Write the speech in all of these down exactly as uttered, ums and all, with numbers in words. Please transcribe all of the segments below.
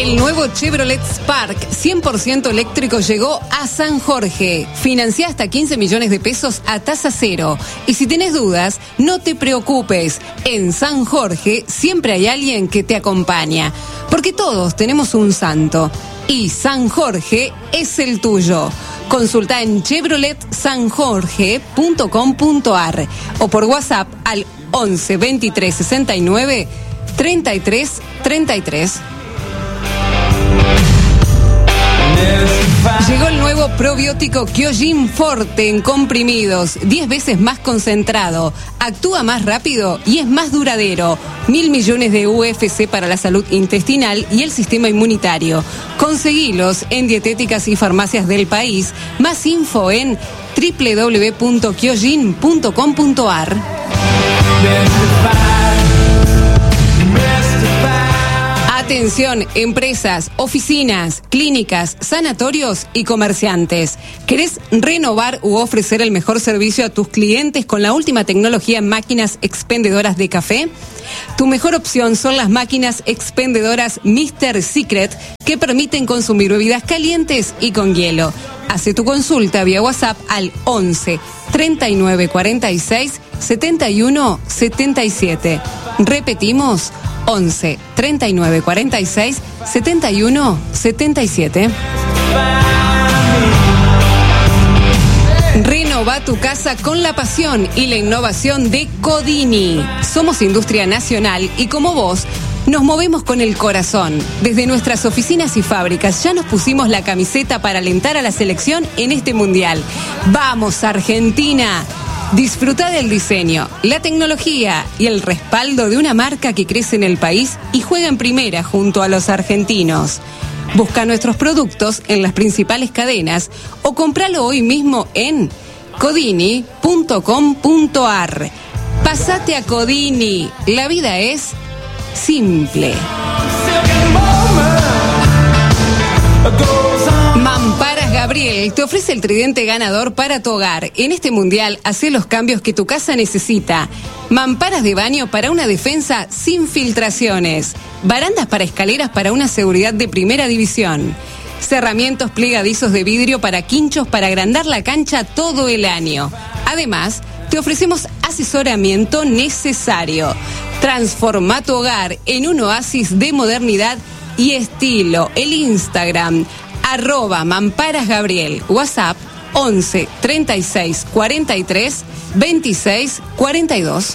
El nuevo Chevrolet Spark cien por ciento eléctrico llegó a San Jorge. Financia hasta quince millones de pesos a tasa cero. Y si tenés dudas, no te preocupes. En San Jorge siempre hay alguien que te acompaña. Porque todos tenemos un santo. Y San Jorge es el tuyo. Consulta en chevrolet san jorge punto com punto ar o por WhatsApp al once veintitrés sesenta y nueve treinta y tres treinta y tres. Llegó el nuevo probiótico Kyojin Forte en comprimidos, diez veces más concentrado, actúa más rápido y es más duradero. Mil millones de U F C para la salud intestinal y el sistema inmunitario. Conseguilos en dietéticas y farmacias del país. Más info en doble u doble u doble u punto kyojin punto com punto ar. Atención, empresas, oficinas, clínicas, sanatorios y comerciantes. ¿Querés renovar u ofrecer el mejor servicio a tus clientes con la última tecnología en máquinas expendedoras de café? Tu mejor opción son las máquinas expendedoras míster Secret, que permiten consumir bebidas calientes y con hielo. Hace tu consulta vía WhatsApp al once treinta y nueve cuarenta y seis setenta y uno setenta y siete. Repetimos, once treinta y nueve cuarenta y seis setenta y uno setenta y siete. Renova tu casa con la pasión y la innovación de Codini. Somos industria nacional y como vos, nos movemos con el corazón. Desde nuestras oficinas y fábricas ya nos pusimos la camiseta para alentar a la selección en este mundial. ¡Vamos, Argentina! Disfruta del diseño, la tecnología y el respaldo de una marca que crece en el país y juega en primera junto a los argentinos. Busca nuestros productos en las principales cadenas o compralo hoy mismo en codini punto com punto ar. Pásate a Codini, la vida es simple. Mamparas Gabriel te ofrece el tridente ganador para tu hogar. En este mundial, hacé los cambios que tu casa necesita. Mamparas de baño para una defensa sin filtraciones. Barandas para escaleras para una seguridad de primera división. Cerramientos plegadizos de vidrio para quinchos para agrandar la cancha todo el año. Además, te ofrecemos asesoramiento necesario. Transforma tu hogar en un oasis de modernidad y estilo. El Instagram, arroba Mamparas Gabriel. WhatsApp, once treinta y seis cuarenta y tres veintiséis cuarenta y dos.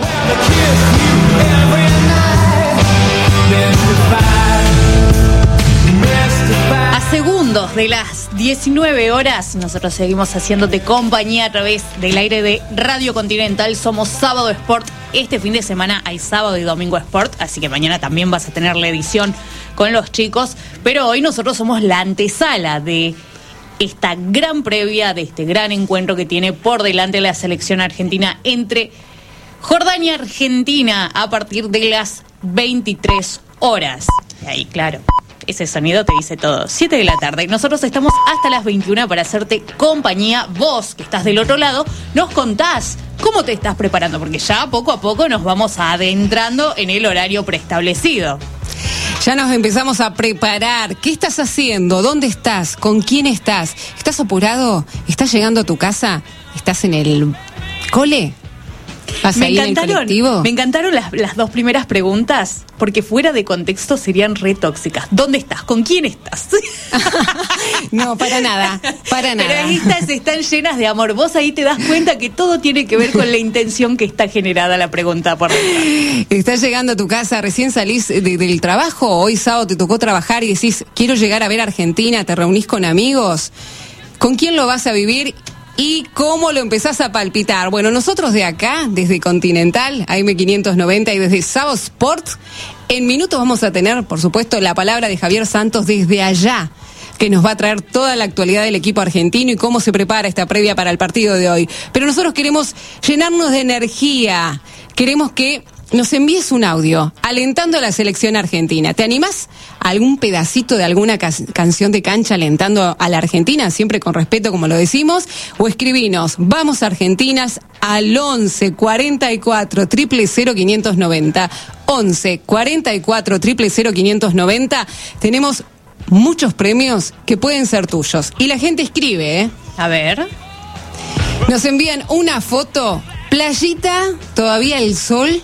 A segundos de las diecinueve horas, nosotros seguimos haciéndote compañía a través del aire de Radio Continental. Somos Sábado Sport. Este fin de semana hay Sábado y Domingo Sport, así que mañana también vas a tener la edición con los chicos. Pero hoy nosotros somos la antesala de esta gran previa, de este gran encuentro que tiene por delante la selección argentina entre Jordania y Argentina a partir de las veintitrés horas. Y ahí, claro, ese sonido te dice todo. siete de la tarde. Nosotros estamos hasta las veintiuna para hacerte compañía. Vos, que estás del otro lado, nos contás cómo te estás preparando, porque ya poco a poco nos vamos adentrando en el horario preestablecido. Ya nos empezamos a preparar. ¿Qué estás haciendo? ¿Dónde estás? ¿Con quién estás? ¿Estás apurado? ¿Estás llegando a tu casa? ¿Estás en el cole? ¿Vas ahí en el colectivo? Me encantaron las, las dos primeras preguntas, porque fuera de contexto serían re tóxicas. ¿Dónde estás? ¿Con quién estás? No, para nada, para nada. Pero estas están llenas de amor. Vos ahí te das cuenta que todo tiene que ver con la intención que está generada la pregunta por dentro. Estás llegando a tu casa, recién salís de, del trabajo, hoy sábado te tocó trabajar y decís, quiero llegar a ver Argentina, te reunís con amigos. ¿Con quién lo vas a vivir? ¿Y cómo lo empezás a palpitar? Bueno, nosotros de acá, desde Continental, A M quinientos noventa y desde Sábado Sport, en minutos vamos a tener, por supuesto, la palabra de Javier Santos desde allá, que nos va a traer toda la actualidad del equipo argentino y cómo se prepara esta previa para el partido de hoy. Pero nosotros queremos llenarnos de energía, queremos que nos envíes un audio alentando a la selección argentina. ¿Te animás a algún pedacito de alguna ca- canción de cancha alentando a la Argentina, siempre con respeto como lo decimos? O escribinos, vamos Argentinas, al once cuarenta y cuatro triple cero quinientos noventa. once cuarenta y cuatro triple cero quinientos noventa. Tenemos muchos premios que pueden ser tuyos. Y la gente escribe, ¿eh? A ver. Nos envían una foto, playita, todavía el sol,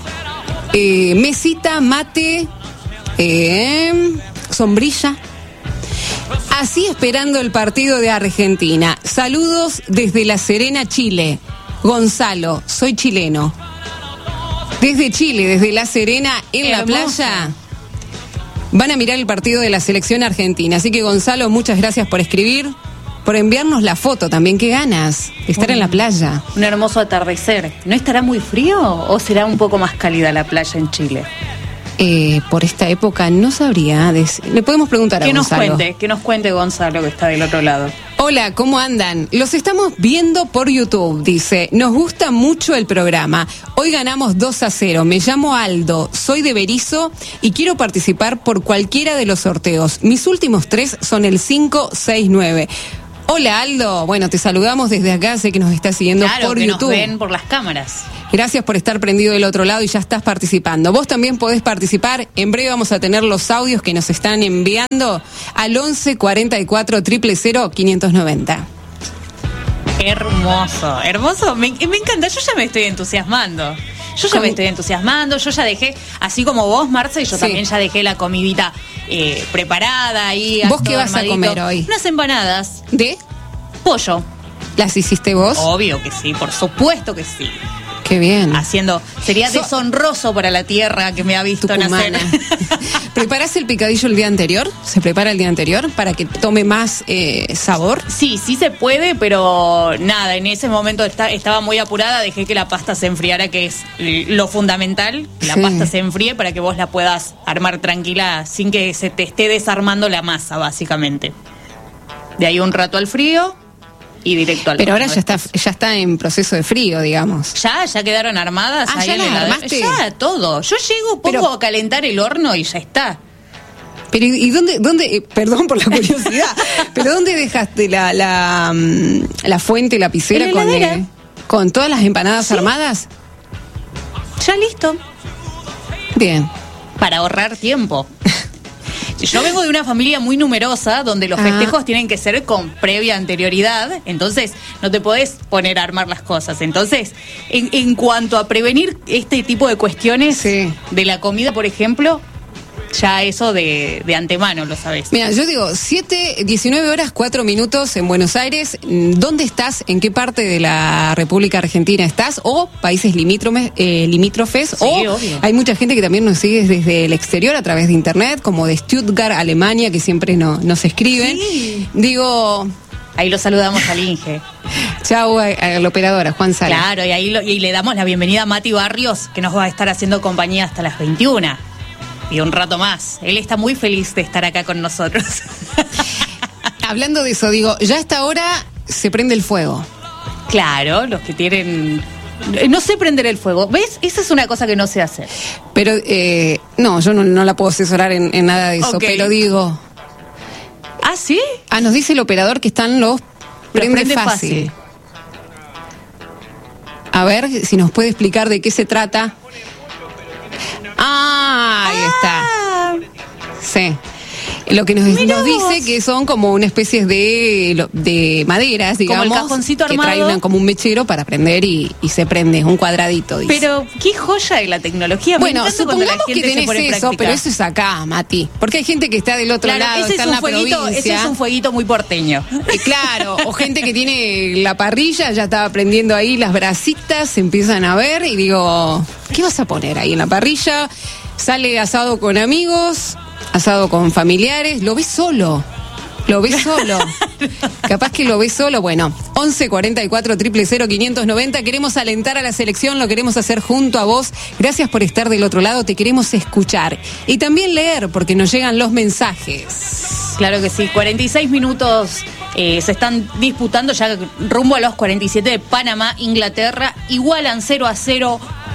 eh, mesita, mate, eh, sombrilla. Así esperando el partido de Argentina. Saludos desde La Serena, Chile. Gonzalo, soy chileno. Desde Chile, desde La Serena, en Hermoso. la playa, van a mirar el partido de la selección argentina. Así que, Gonzalo, muchas gracias por escribir, por enviarnos la foto también. Qué ganas de estar un, en la playa. Un hermoso atardecer. ¿No estará muy frío o será un poco más cálida la playa en Chile? Eh, por esta época no sabría. Des... Le podemos preguntar a que nos Gonzalo. cuente, que nos cuente Gonzalo, que está del otro lado. Hola, ¿cómo andan? Los estamos viendo por YouTube, dice. Nos gusta mucho el programa. Hoy ganamos dos a cero. Me llamo Aldo, soy de Berizo y quiero participar por cualquiera de los sorteos. Mis últimos tres son el cinco, seis, nueve. Hola, Aldo. Bueno, te saludamos desde acá, sé que nos estás siguiendo Claro, por que YouTube. nos ven por las cámaras. Gracias por estar prendido del otro lado y ya estás participando. Vos también podés participar. En breve vamos a tener los audios que nos están enviando al once cuarenta y cuatro triple cero quinientos noventa. Hermoso, hermoso. Me, me encanta, yo ya me estoy entusiasmando. Yo ya Con... me estoy entusiasmando, yo ya dejé, así como vos, Marce, yo Sí. también ya dejé la comidita eh, preparada ahí. ¿Vos qué todo vas a armadito. comer hoy? Unas empanadas, ¿De? pollo. ¿Las hiciste vos? Obvio que sí, por supuesto que sí. Qué bien. Haciendo, sería So- deshonroso para la tierra que me ha visto nacer. Tucumana. ¿Preparás el picadillo el día anterior? ¿Se prepara el día anterior para que tome más eh, sabor? Sí, sí se puede, pero nada, en ese momento está, estaba muy apurada, dejé que la pasta se enfriara, que es lo fundamental, que la Sí. pasta se enfríe para que vos la puedas armar tranquila sin que se te esté desarmando la masa, básicamente. De ahí un rato al frío y directo al Pero ahora horno ya está, después. ya está en proceso de frío, digamos. Ya, ya quedaron armadas. Ah, ahí ¿ya en las la heladera. armaste? Ya, todo. Yo llego, pongo Pero- a calentar el horno y ya está. Pero ¿y y dónde, dónde eh, perdón por la curiosidad, pero dónde dejaste la la, mm, la fuente lapicera En la con heladera. eh, con todas las empanadas Sí. armadas? Ya listo. Bien. Para ahorrar tiempo. Yo vengo de una familia muy numerosa donde los Ah. festejos tienen que ser con previa anterioridad, entonces no te podés poner a armar las cosas. Entonces, en, en cuanto a prevenir este tipo de cuestiones Sí. de la comida, por ejemplo, ya eso de, de antemano lo sabés. Mira, yo digo, siete, diecinueve horas, cuatro minutos en Buenos Aires. ¿Dónde estás? ¿En qué parte de la República Argentina estás? ¿O países limítrofes? Eh, limítrofes Sí, o obvio. hay mucha gente que también nos sigue desde el exterior a través de internet, como de Stuttgart, Alemania, que siempre no, nos escriben. Sí. Digo, Ahí lo saludamos al Inge. chau a, a la operadora, Juan Sala. Claro, y ahí lo- y le damos la bienvenida a Mati Barrios, que nos va a estar haciendo compañía hasta las veintiuna. Y un rato más. Él está muy feliz de estar acá con nosotros. Hablando de eso, digo, ya a esta hora se prende el fuego. Claro, los que tienen... No sé prender el fuego. ¿Ves? Esa es una cosa que no sé hacer. Pero, eh, no, yo no, no la puedo asesorar en, en nada de eso, Ok. pero digo... ¿Ah, sí? Ah, nos dice el operador que están los prende, prende fácil. fácil. A ver si nos puede explicar de qué se trata. Ah, ahí Ah, está. Sí. Lo que nos, Mirá nos dice vos. que son como una especie de, lo- de maderas, Como el digamos, cajoncito que trae armado. una- como un mechero para prender y, y se prende, un cuadradito, dice. Pero qué joya de la tecnología. Me Bueno, encanta cuando la supongamos que gente se tenés pone en eso, práctica. pero eso es acá, Mati. Porque hay gente que está del otro Claro, lado, ese está es, en un la fueguito, provincia. ese es un fueguito muy porteño. Eh, claro, o gente que tiene la parrilla, ya estaba prendiendo ahí las brasitas, se empiezan a ver y digo, ¿qué vas a poner ahí en la parrilla? Sale asado con amigos, asado con familiares, lo ves solo. Lo ves solo. Capaz que lo ves solo. Bueno, once cuarenta y cuatro triple cero quinientos noventa. Queremos alentar a la selección, lo queremos hacer junto a vos. Gracias por estar del otro lado, te queremos escuchar. Y también leer, porque nos llegan los mensajes. Claro que sí, cuarenta y seis minutos eh, se están disputando ya rumbo a los cuarenta y siete de Panamá, Inglaterra, igualan cero a cero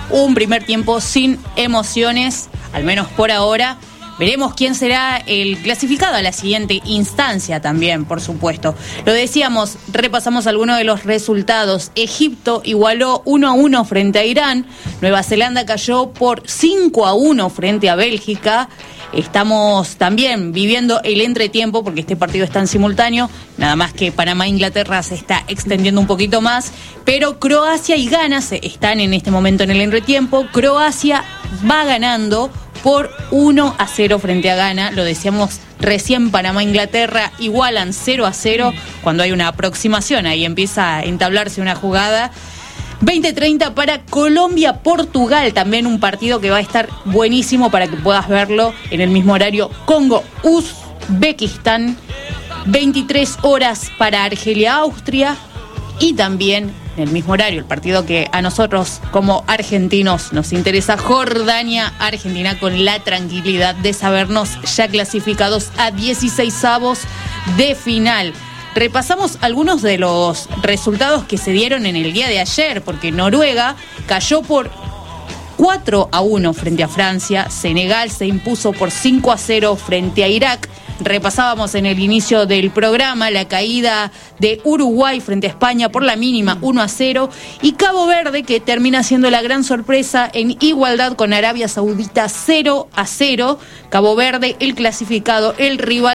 un primer tiempo sin emociones, al menos por ahora. Veremos quién será el clasificado a la siguiente instancia también, por supuesto. Lo decíamos, repasamos algunos de los resultados. Egipto igualó uno a uno frente a Irán. Nueva Zelanda cayó por cinco a uno frente a Bélgica. Estamos también viviendo el entretiempo porque este partido está en simultáneo. Nada más que Panamá-Inglaterra se está extendiendo un poquito más. Pero Croacia y Ghana se están en este momento en el entretiempo. Croacia va ganando por uno a cero frente a Ghana. Lo decíamos recién, Panamá-Inglaterra igualan cero a cero cuando hay una aproximación. Ahí empieza a entablarse una jugada. veinte treinta para Colombia-Portugal, también un partido que va a estar buenísimo para que puedas verlo en el mismo horario. Congo-Uzbekistán, veintitrés horas para Argelia-Austria y también en el mismo horario, el partido que a nosotros como argentinos nos interesa, Jordania-Argentina, con la tranquilidad de sabernos ya clasificados a dieciseisavos de final. Repasamos algunos de los resultados que se dieron en el día de ayer, porque Noruega cayó por cuatro a uno frente a Francia, Senegal se impuso por cinco a cero frente a Irak. Repasábamos en el inicio del programa la caída de Uruguay frente a España por la mínima uno a cero, y Cabo Verde, que termina siendo la gran sorpresa en igualdad con Arabia Saudita, cero a cero. Cabo Verde, el clasificado, el rival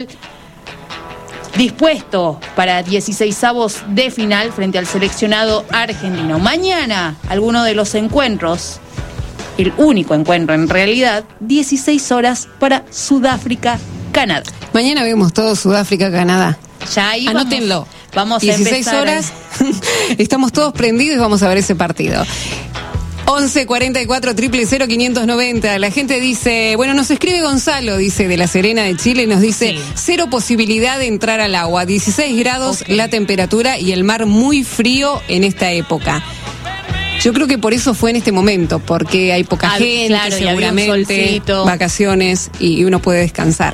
dispuesto para dieciseisavos de final frente al seleccionado argentino. Mañana, alguno de los encuentros, el único encuentro en realidad, dieciséis horas para Sudáfrica, Canadá. Mañana vemos todo Sudáfrica, Canadá. Ya ahí anótenlo. Vamos, vamos dieciséis a horas. Estamos todos prendidos y vamos a ver ese partido. once cuarenta y cuatro, cero cero cero, quinientos noventa. La gente dice, bueno, nos escribe Gonzalo, dice, de La Serena de Chile, nos dice, sí, cero posibilidad de entrar al agua, dieciséis grados okay. La temperatura y el mar muy frío en esta época. Yo creo que por eso fue en este momento, porque hay poca ah, gente, claro, seguramente, vacaciones y uno puede descansar.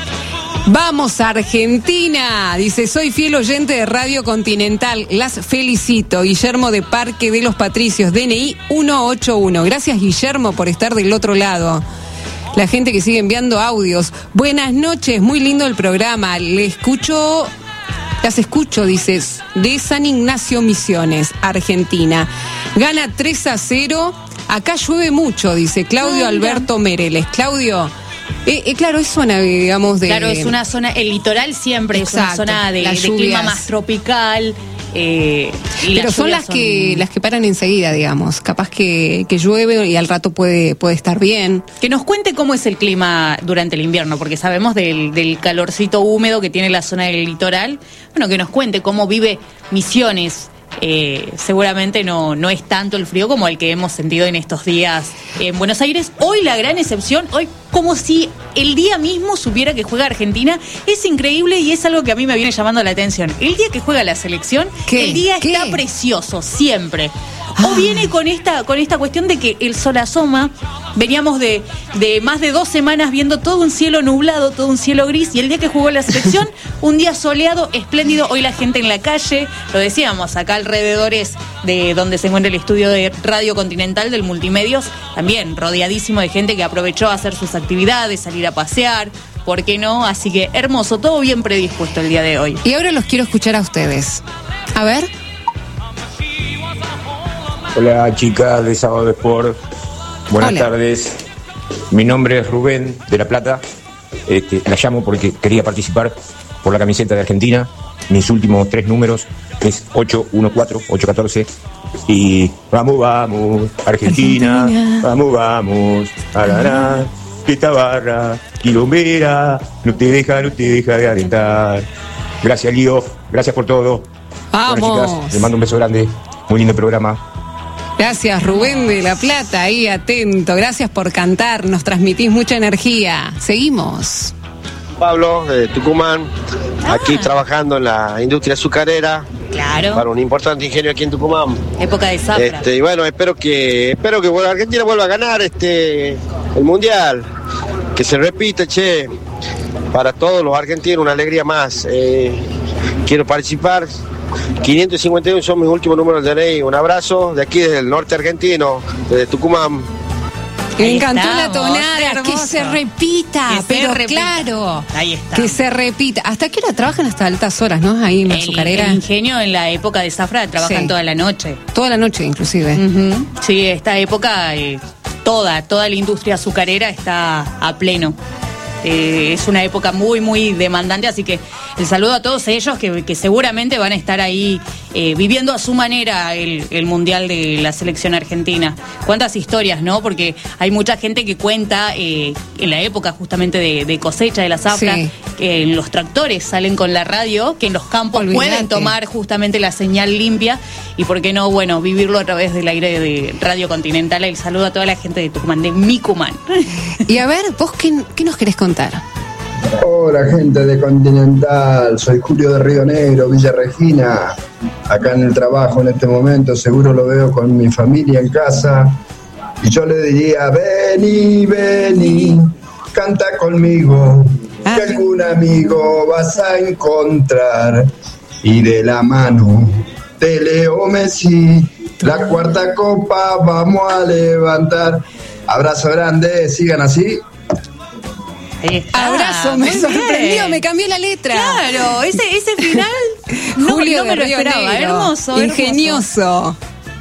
Vamos a Argentina, dice, soy fiel oyente de Radio Continental, las felicito. Guillermo de Parque de los Patricios, D N I ciento ochenta y uno. Gracias, Guillermo, por estar del otro lado. La gente que sigue enviando audios. Buenas noches, muy lindo el programa. Le escucho, las escucho, dices, de San Ignacio Misiones, Argentina. Gana tres a cero. Acá llueve mucho, dice Claudio Alberto Mereles. Claudio, Eh, eh, claro, es zona, digamos, de... Claro, es una zona, el litoral siempre exacto, es una zona de, de clima más tropical. Eh, y Pero las son las son... que las que paran enseguida, digamos. Capaz que, que llueve y al rato puede, puede estar bien. Que nos cuente cómo es el clima durante el invierno, porque sabemos del, del calorcito húmedo que tiene la zona del litoral. Bueno, que nos cuente cómo vive Misiones. Eh, seguramente no, no es tanto el frío como el que hemos sentido en estos días en Buenos Aires. Hoy la gran excepción, hoy como si el día mismo supiera que juega Argentina. Es increíble y es algo que a mí me viene llamando la atención. El día que juega la selección, ¿Qué? el día ¿Qué? está precioso, siempre. Ah. O viene con esta, con esta cuestión de que el sol asoma. Veníamos de, de más de dos semanas viendo todo un cielo nublado, todo un cielo gris, y el día que jugó la selección, un día soleado, espléndido. Hoy la gente en la calle, lo decíamos, acá alrededores de donde se encuentra el estudio de Radio Continental del Multimedios, también rodeadísimo de gente que aprovechó a hacer sus actividades, salir a pasear, ¿por qué no? Así que hermoso, todo bien predispuesto el día de hoy. Y ahora los quiero escuchar a ustedes. A ver. Hola, chicas de Sábado Sport. Buenas Hola. tardes, mi nombre es Rubén de La Plata, este, la llamo porque quería participar por la camiseta de Argentina, mis últimos tres números es ocho uno cuatro, ocho catorce y vamos, vamos, Argentina, Argentina. vamos, vamos, a ganar, esta barra, quilombera, no te deja, no te deja de alentar. Gracias, Lío, gracias por todo. Vamos. Bueno, chicas, les mando un beso grande, muy lindo programa. Gracias, Rubén de La Plata, ahí atento. Gracias por cantar, nos transmitís mucha energía. Seguimos. Pablo, de Tucumán, ah. aquí trabajando en la industria azucarera. Claro. Para un importante ingenio aquí en Tucumán. Época de zafra. Este, y bueno, espero que espero que bueno, Argentina vuelva a ganar este el Mundial. Que se repita, che. Para todos los argentinos, una alegría más. Eh, quiero participar. quinientos cincuenta y uno son mis últimos números del D N I. Un abrazo de aquí del norte argentino, desde Tucumán. Me encantó estamos, la tonada, que se repita, que se pero repita. claro, Ahí está. que se repita. ¿Hasta qué hora trabajan? Hasta altas horas, ¿no? Ahí en la El, azucarera. el ingenio en la época de zafra trabajan Sí. toda la noche. Toda la noche, inclusive. Ujú. Sí, esta época, eh, toda, toda la industria azucarera está a pleno. Eh, es una época muy, muy demandante, así que el saludo a todos ellos que, que seguramente van a estar ahí eh, viviendo a su manera el, el Mundial de la selección argentina. Cuántas historias, ¿no? Porque hay mucha gente que cuenta eh, en la época justamente de, de cosecha de la zafra, Sí. que en los tractores salen con la radio, que en los campos Olvídate. pueden tomar justamente la señal limpia y por qué no, bueno, vivirlo a través del aire de Radio Continental. El saludo a toda la gente de Tucumán, de Micumán. Y a ver, vos, ¿qué, qué nos querés contar? Hola gente de Continental, soy Julio de Río Negro, Villa Regina, acá en el trabajo en este momento, seguro lo veo con mi familia en casa, y yo le diría, vení, vení, canta conmigo, Ah, que sí. algún amigo vas a encontrar, y de la mano de Leo Messi, la cuarta copa vamos a levantar. Abrazo grande, sigan así. Ahí está. Abrazo, me Muy sorprendió, bien. me cambió la letra. Claro, ese, ese final no, Julio no me de lo Río esperaba. Negro. Hermoso, Ingenioso.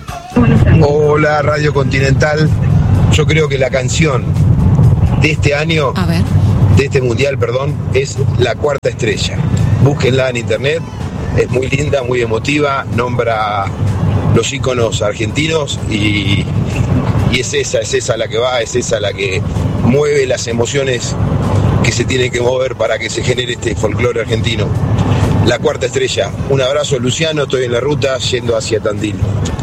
Hola Radio Continental, yo creo que la canción de este año, A ver. de este mundial, perdón, es La Cuarta Estrella. Búsquenla en internet, es muy linda, muy emotiva, nombra los íconos argentinos y, y es esa, es esa la que va, es esa la que mueve las emociones que se tienen que mover para que se genere este folclore argentino. La Cuarta Estrella. Un abrazo, Luciano, estoy en la ruta yendo hacia Tandil.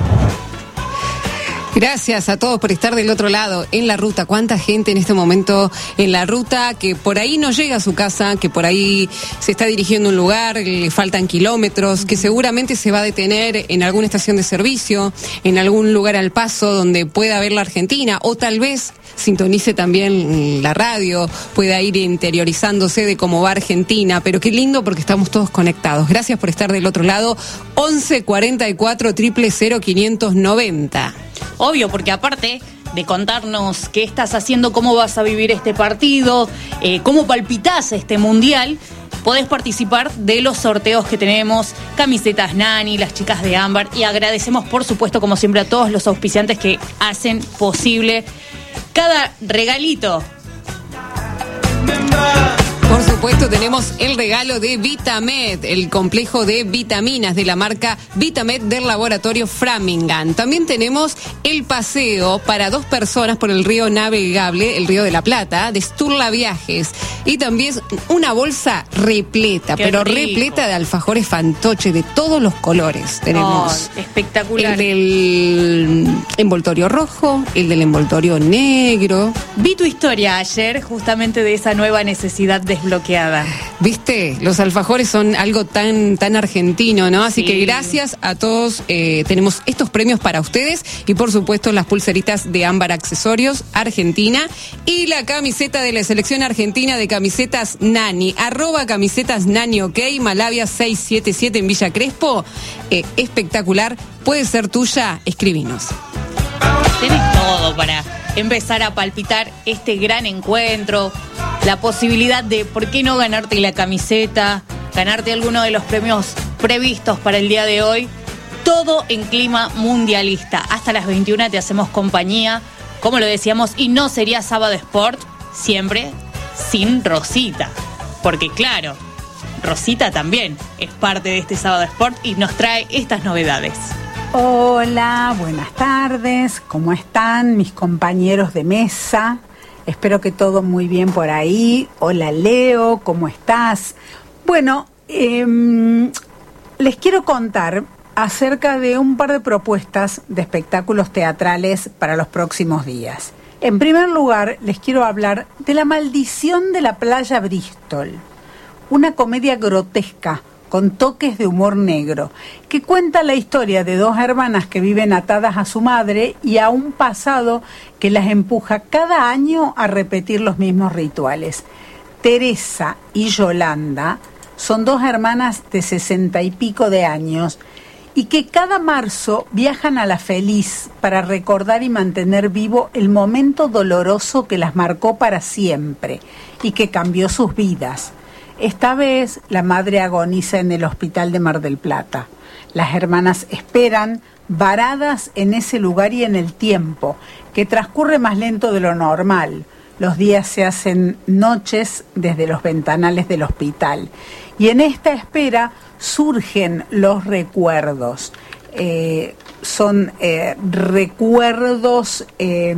Gracias a todos por estar del otro lado, en la ruta. Cuánta gente en este momento en la ruta que por ahí no llega a su casa, que por ahí se está dirigiendo a un lugar, le faltan kilómetros, que seguramente se va a detener en alguna estación de servicio, en algún lugar al paso donde pueda ver la Argentina, o tal vez sintonice también la radio, pueda ir interiorizándose de cómo va Argentina. Pero qué lindo porque estamos todos conectados. Gracias por estar del otro lado. once cuarenta y cuatro, cero cero cero, quinientos noventa. Obvio, porque aparte de contarnos qué estás haciendo, cómo vas a vivir este partido, eh, cómo palpitás este mundial, podés participar de los sorteos que tenemos, camisetas Nani, las chicas de Ámbar, y agradecemos por supuesto como siempre a todos los auspiciantes que hacen posible cada regalito. Por supuesto, tenemos el regalo de Vitamed, el complejo de vitaminas de la marca Vitamed del laboratorio Framingham. También tenemos el paseo para dos personas por el río navegable, el río de la Plata, de Sturla Viajes. Y también una bolsa repleta, Qué pero rico. repleta de alfajores fantoche de todos los colores. Tenemos Oh, espectacular. el del envoltorio rojo, el del envoltorio negro. Vi tu historia ayer justamente de esa nueva necesidad desbloqueada. Viste, los alfajores son algo tan tan argentino, ¿no? Así Sí. que gracias a todos, eh, tenemos estos premios para ustedes y por supuesto las pulseritas de Ámbar Accesorios Argentina y la camiseta de la selección argentina de camisetas Nani, arroba camisetas Nani, ok, Malavia seiscientos setenta y siete en Villa Crespo, eh, espectacular, puede ser tuya, escribinos. Tenés todo para empezar a palpitar este gran encuentro, la posibilidad de, ¿por qué no ganarte la camiseta, ganarte alguno de los premios previstos para el día de hoy? Todo en clima mundialista. Hasta las veintiuna te hacemos compañía, como lo decíamos, y no sería Sábado Sport siempre sin Rosita. Porque claro, Rosita también es parte de este Sábado Sport y nos trae estas novedades. Hola, buenas tardes, ¿cómo están mis compañeros de mesa? Espero que todo muy bien por ahí. Hola Leo, ¿cómo estás? Bueno, eh, les quiero contar acerca de un par de propuestas de espectáculos teatrales para los próximos días. En primer lugar, les quiero hablar de La Maldición de la Playa Bristol, una comedia grotesca con toques de humor negro, que cuenta la historia de dos hermanas que viven atadas a su madre y a un pasado que las empuja cada año a repetir los mismos rituales. Teresa y Yolanda Son dos hermanas de sesenta y pico de años y que cada marzo viajan a La Feliz para recordar y mantener vivo el momento doloroso que las marcó para siempre y que cambió sus vidas. Esta vez la madre agoniza en el hospital de Mar del Plata. Las hermanas esperan varadas en ese lugar y en el tiempo, que transcurre más lento de lo normal. Los días se hacen noches desde los ventanales del hospital. Y en esta espera surgen los recuerdos. Eh, son eh, recuerdos eh,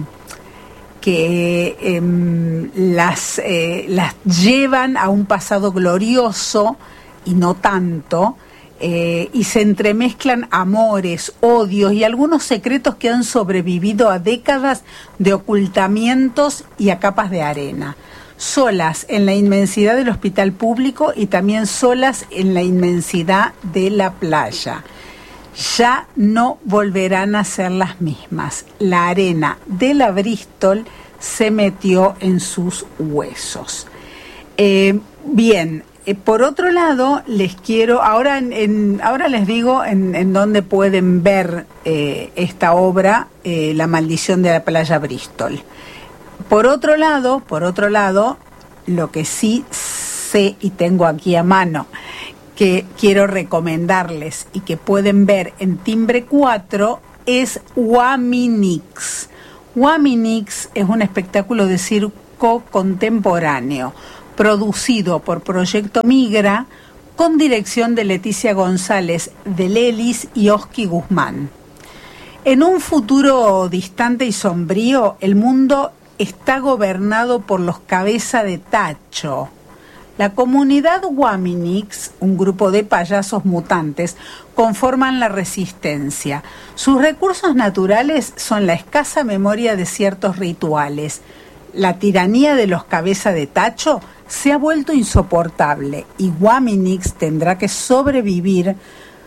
que eh, las, eh, las llevan a un pasado glorioso y no tanto, eh, y se entremezclan amores, odios y algunos secretos que han sobrevivido a décadas de ocultamientos y a capas de arena. Solas en la inmensidad del hospital público y también solas en la inmensidad de la playa. Ya no volverán a ser las mismas. La arena de la Bristol se metió en sus huesos. Eh, bien, eh, por otro lado, les quiero, ahora, en, en, ahora les digo en, en dónde pueden ver eh, esta obra, eh, La maldición de la playa Bristol. Por otro lado, por otro lado, lo que sí sé y tengo aquí a mano, que quiero recomendarles y que pueden ver en Timbre cuatro, es Waminix. Waminix es un espectáculo de circo contemporáneo, producido por Proyecto Migra, con dirección de Leticia González de Lelis y Oski Guzmán. En un futuro distante y sombrío, el mundo está gobernado por los cabeza de tacho. La comunidad Waminix, un grupo de payasos mutantes, conforman la resistencia. Sus recursos naturales son la escasa memoria de ciertos rituales. La tiranía de los cabeza de tacho se ha vuelto insoportable y Waminix tendrá que sobrevivir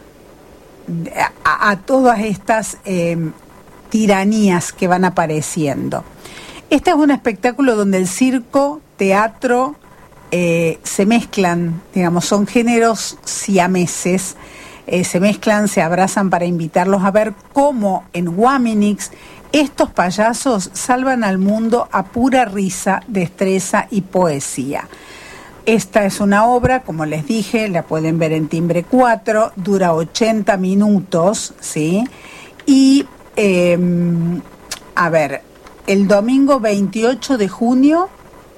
a, a todas estas eh, tiranías que van apareciendo. Este es un espectáculo donde el circo, teatro, eh, se mezclan, digamos, son géneros siameses, eh, se mezclan, se abrazan para invitarlos a ver cómo en Waminix estos payasos salvan al mundo a pura risa, destreza y poesía. Esta es una obra, como les dije, la pueden ver en Timbre cuatro, dura ochenta minutos, ¿sí? Y, eh, a ver, el domingo veintiocho de junio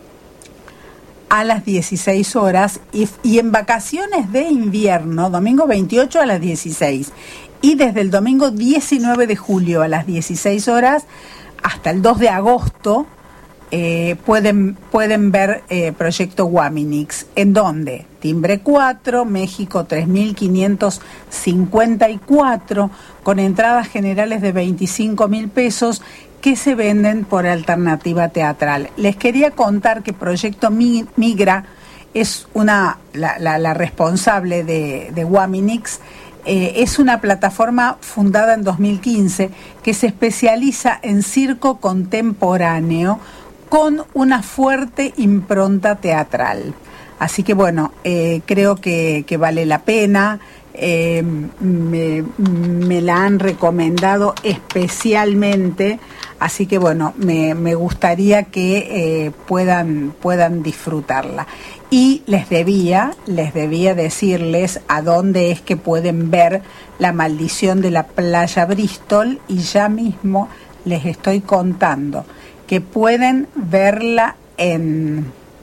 a las dieciséis horas y, y en vacaciones de invierno, domingo veintiocho a las dieciséis, y desde el domingo diecinueve de julio a las dieciséis horas hasta el dos de agosto eh, pueden, pueden ver eh, Proyecto Waminix. ¿En dónde? Timbre cuatro, México tres mil quinientos cincuenta y cuatro, con entradas generales de veinticinco mil pesos que se venden por alternativa teatral. Les quería contar que Proyecto Migra es una la, la, la responsable de, de Waminix. Eh, es una plataforma fundada en dos mil quince que se especializa en circo contemporáneo con una fuerte impronta teatral. Así que bueno, eh, creo que, que vale la pena. Eh, me, me la han recomendado especialmente, así que bueno, me, me gustaría que eh, puedan, puedan disfrutarla. Y les debía, les debía decirles a dónde es que pueden ver La maldición de la playa Bristol, y ya mismo les estoy contando que pueden verla en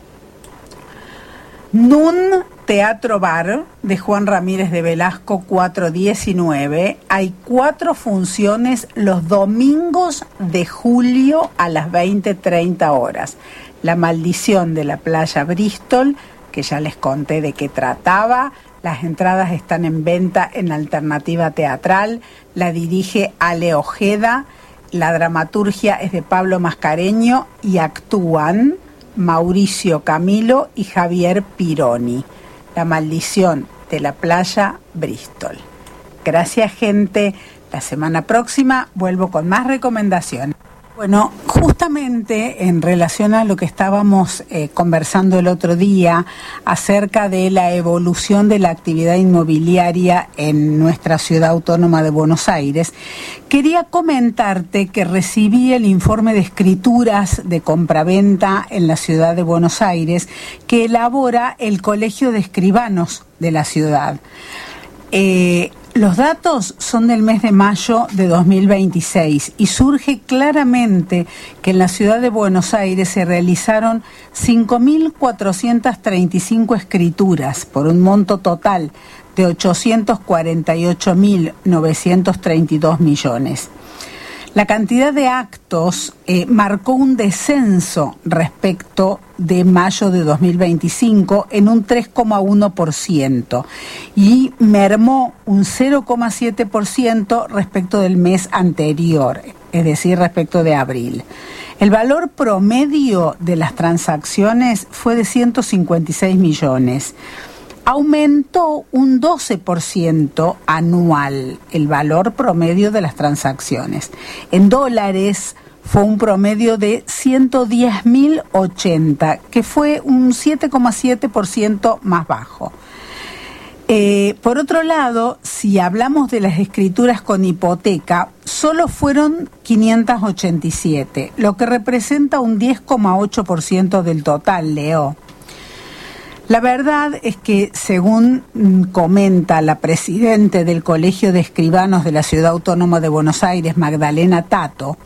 Nun Teatro Bar de Juan Ramírez de Velasco cuatrocientos diecinueve. Hay cuatro funciones los domingos de julio a las veinte treinta horas. La maldición de la playa Bristol, que ya les conté de qué trataba. Las entradas están en venta en Alternativa Teatral. La dirige Ale Ojeda. La dramaturgia es de Pablo Mascareño y actúan Mauricio Camilo y Javier Pironi. La maldición de la playa Bristol. Gracias, gente. La semana próxima vuelvo con más recomendaciones. Bueno, justamente en relación a lo que estábamos eh, conversando el otro día acerca de la evolución de la actividad inmobiliaria en nuestra ciudad autónoma de Buenos Aires, quería comentarte que recibí el informe de escrituras de compraventa en la ciudad de Buenos Aires que elabora el Colegio de Escribanos de la ciudad. Eh, Los datos son del mes de mayo de dos mil veintiséis y surge claramente que en la ciudad de Buenos Aires se realizaron cinco mil cuatrocientas treinta y cinco escrituras por un monto total de ochocientos cuarenta y ocho mil novecientos treinta y dos millones. La cantidad de actos eh, marcó un descenso respecto de mayo de dos mil veinticinco en un tres coma uno por ciento y mermó un cero coma siete por ciento respecto del mes anterior, es decir, respecto de abril. El valor promedio de las transacciones fue de ciento cincuenta y seis millones. Aumentó un doce por ciento anual el valor promedio de las transacciones. En dólares fue un promedio de ciento diez mil ochenta, que fue un siete coma siete por ciento más bajo. Eh, por otro lado, si hablamos de las escrituras con hipoteca, solo fueron quinientas ochenta y siete, lo que representa un diez coma ocho por ciento del total, Leo. La verdad es que, según comenta la presidenta del Colegio de Escribanos de la Ciudad Autónoma de Buenos Aires, Magdalena Tato,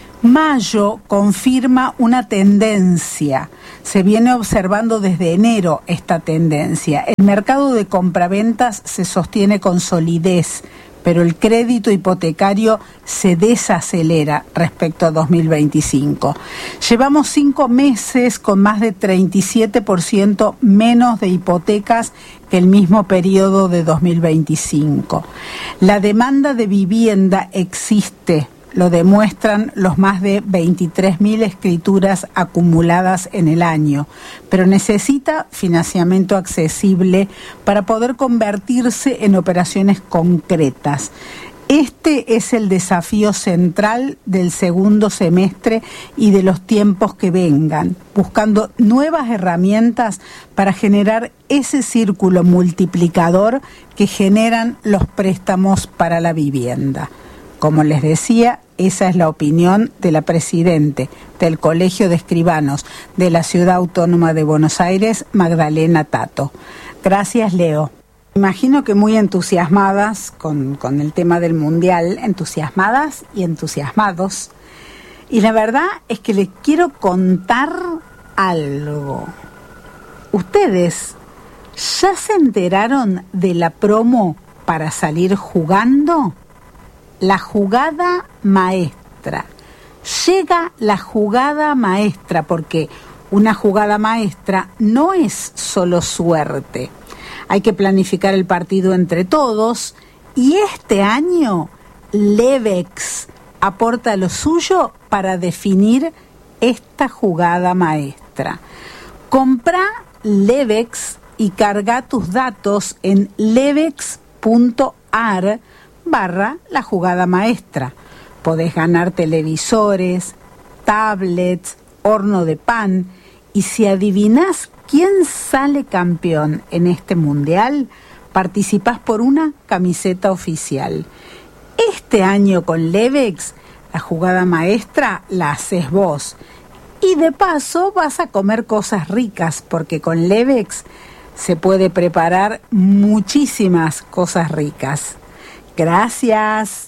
mayo confirma una tendencia. Se viene observando desde enero esta tendencia. El mercado de compraventas se sostiene con solidez, pero el crédito hipotecario se desacelera respecto a dos mil veinticinco. Llevamos cinco meses con más de treinta y siete por ciento menos de hipotecas que el mismo periodo de dos mil veinticinco. La demanda de vivienda existe, lo demuestran los más de veintitrés mil escrituras acumuladas en el año, pero necesita financiamiento accesible para poder convertirse en operaciones concretas. Este es el desafío central del segundo semestre y de los tiempos que vengan, buscando nuevas herramientas para generar ese círculo multiplicador que generan los préstamos para la vivienda. Como les decía, esa es la opinión de la presidenta del Colegio de Escribanos de la Ciudad Autónoma de Buenos Aires, Magdalena Tato. Gracias, Leo. Imagino que muy entusiasmadas con, con el tema del Mundial, entusiasmadas y entusiasmados. Y la verdad es que les quiero contar algo. ¿Ustedes ya se enteraron de la promo para salir jugando? La jugada maestra. Llega la jugada maestra, porque una jugada maestra no es solo suerte. Hay que planificar el partido entre todos y este año Levex aporta lo suyo para definir esta jugada maestra. Compra Levex y carga tus datos en levex punto ar barra la jugada maestra. Podés ganar televisores, tablets, horno de pan, y si adivinás quién sale campeón en este mundial, participás por una camiseta oficial. Este año con Levex, la jugada maestra la haces vos. Y de paso vas a comer cosas ricas, porque con Levex se puede preparar muchísimas cosas ricas. Gracias.